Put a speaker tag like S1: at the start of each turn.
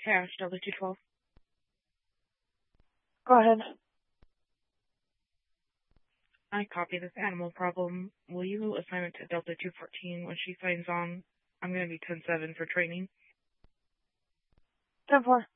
S1: Cash, Delta 212.
S2: Go ahead.
S1: I copy this animal problem. Will you assign it to Delta 214 when she signs on? I'm going to be 10-7 for training.
S2: 10-4.